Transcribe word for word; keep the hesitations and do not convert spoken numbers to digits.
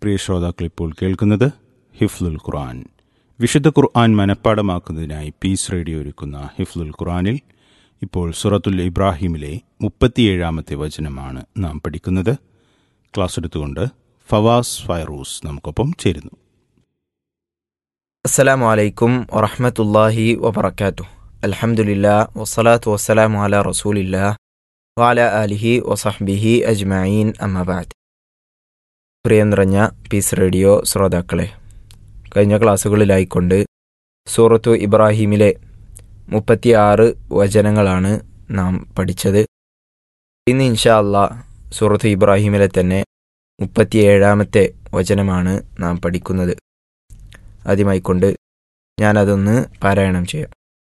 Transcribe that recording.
പ്രിയ ശ്രോതാക്കൾ ഇപ്പോൾ കേൾക്കുന്നത് ഹിഫ്ലുൽ ഖുർആൻ. വിശുദ്ധ ഖുർആൻ മനഃപ്പാടമാക്കുന്നതിനായി പീസ് റേഡിയോ ഒരുക്കുന്ന ഹിഫ്ലുൽ ഖുർആനിൽ ഇപ്പോൾ സൂറത്തുൽ ഇബ്രാഹിമിലെ മുപ്പത്തിയേഴാമത്തെ വചനമാണ് നാം പഠിക്കുന്നത്. ക്ലാസ് എടുത്തുകൊണ്ട് ഫവാസ് ഫൈറൂസ് നമുക്കൊപ്പം ചേരുന്നു. അസ്സലാമു അലൈക്കും വറഹ്മത്തുള്ളാഹി വബറകാതുഹു. അൽഹംദുലില്ലാഹ് വസ്സലാത്തു വസ്സലാമു അലാ റസൂലില്ലാഹ് വഅലാ ആലിഹി വസഹ്ബിഹി അജ്മഈൻ. അമ്മാ ബഅദ്. പ്രിയം നിറഞ്ഞ പീസ് റേഡിയോ ശ്രോതാക്കളെ, കഴിഞ്ഞ ക്ലാസ്സുകളിലായിക്കൊണ്ട് സൂറത്തു ഇബ്രാഹിമിലെ മുപ്പത്തിയാറ് വചനങ്ങളാണ് നാം പഠിച്ചത്. ഇന്ന് ഇൻഷാ അല്ലാഹ് സൂറത്തു ഇബ്രാഹിമിലെ തന്നെ മുപ്പത്തിയേഴാമത്തെ വചനമാണ് നാം പഠിക്കുന്നത്. ആദ്യമായിക്കൊണ്ട് ഞാനതൊന്ന് പാരായണം ചെയ്യാം.